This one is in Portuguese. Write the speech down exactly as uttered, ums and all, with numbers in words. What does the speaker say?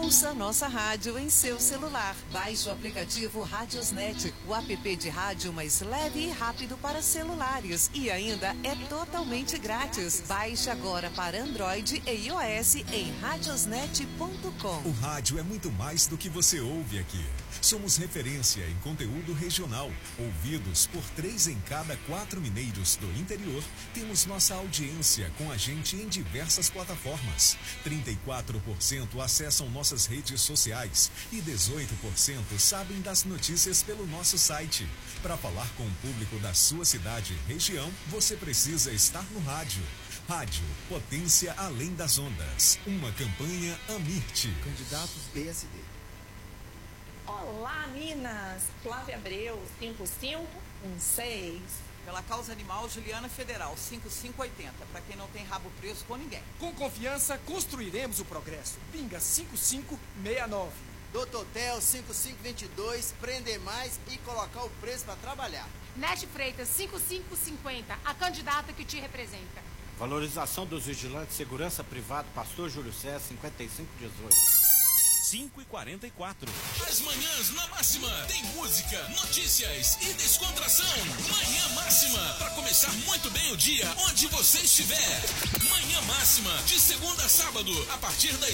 Ouça nossa rádio em seu celular. Baixe o aplicativo Radiosnet, o app de rádio mais leve e rápido para celulares. E ainda é totalmente grátis. Baixe agora para Android e iOS em radiosnet ponto com. O rádio é muito mais do que você ouve aqui. Somos referência em conteúdo regional. Ouvidos por três em cada quatro mineiros do interior, temos nossa audiência com a gente em diversas plataformas. trinta e quatro por cento acessam nossas redes sociais e dezoito por cento sabem das notícias pelo nosso site. Para falar com o público da sua cidade e região, você precisa estar no rádio. Rádio, potência além das ondas. Uma campanha Amirte. Candidatos B S D. Olá, Minas! Flávia Abreu, cinco cinco um seis. Pela causa animal, Juliana Federal, cinco cinco oito zero. Para quem não tem rabo preso com ninguém. Com confiança, construiremos o progresso. Pinga cinco cinco seis nove. Doutor Tel, cinco cinco dois dois, prender mais e colocar o preço para trabalhar. Neste Freitas, cinco cinco cinco zero, a candidata que te representa. Valorização dos vigilantes, segurança privada, Pastor Júlio César, cinquenta e cinco dezoito. cinco e quarenta e quatro. As manhãs na Máxima tem música, notícias e descontração. Manhã Máxima, para começar muito bem o dia, onde você estiver. Manhã Máxima, de segunda a sábado, a partir das